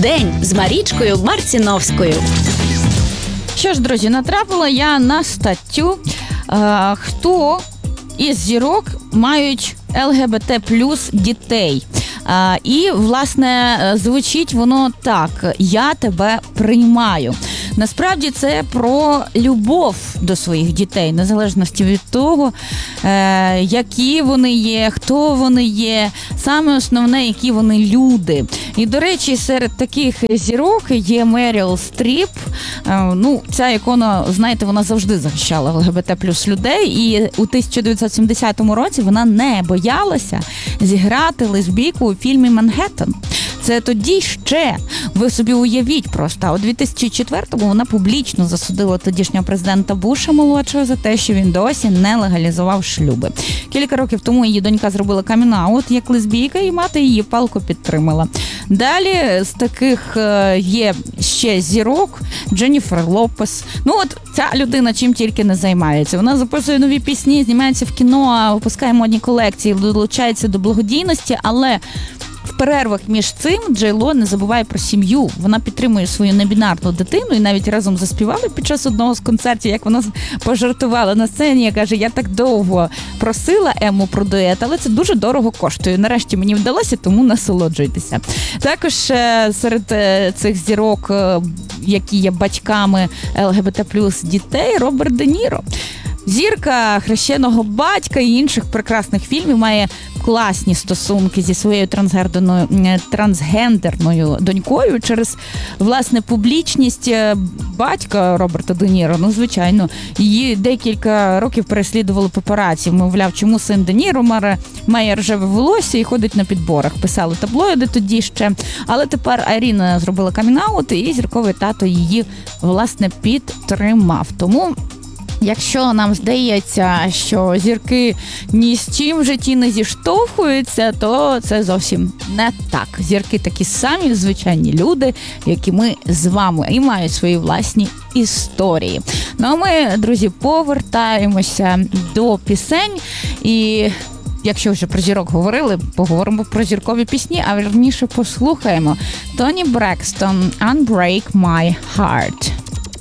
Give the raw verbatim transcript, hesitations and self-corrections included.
День з Марічкою Марціновською. Що ж, друзі, натрапила я на статтю, е, хто із зірок мають ел ге бе те плюс дітей. А, і, власне, звучить воно так: «Я тебе приймаю». Насправді це про любов до своїх дітей, незалежності від того, е, які вони є, хто вони є, саме основне, які вони люди. І, до речі, серед таких зірок є Меріл Стріп. Е, ну, ця ікона, знаєте, вона завжди захищала ел ге бе те плюс людей, і у тисяча дев'ятсот сімдесятому році вона не боялася зіграти лесбійку у фільмі «Манхеттен». Це тоді ще, ви собі уявіть просто, а у дві тисячі четвертому вона публічно засудила тодішнього президента Буша молодшого за те, що він досі не легалізував шлюби. Кілька років тому її донька зробила камін-аут як лесбійка, і мати її палко підтримала. Далі з таких є ще зірок Дженніфер Лопес. Ну от ця людина чим тільки не займається. Вона записує нові пісні, знімається в кіно, випускає модні колекції, долучається до благодійності, але в перервах між цим Джей Ло не забуває про сім'ю. Вона підтримує свою небінарну дитину і навіть разом заспівали під час одного з концертів, як вона пожартувала на сцені. Я каже, я так довго просила Ему про дует, але це дуже дорого коштує. Нарешті мені вдалося, тому насолоджуйтеся. Також серед цих зірок, які є батьками ел ге бе те плюс дітей, Роберт Де Ніро. Зірка «Хрещеного батька» і інших прекрасних фільмів, має класні стосунки зі своєю трансгендерною, трансгендерною донькою через, власне, публічність батька Роберта Де Ніро. Ну, звичайно, її декілька років переслідували папараці. Мовляв, чому син Де Ніро має рожеве волосся і ходить на підборах. Писали таблоїди тоді ще. Але тепер Айрін зробила камін-аут, і зірковий тато її, власне, підтримав. Тому якщо нам здається, що зірки ні з чим в житті не зіштовхуються, то це зовсім не так. Зірки такі самі звичайні люди, як і ми з вами, і мають свої власні історії. Ну а ми, друзі, повертаємося до пісень. І якщо вже про зірок говорили, поговоримо про зіркові пісні, а вірніше послухаємо Тоні Брекстон «Unbreak My Heart».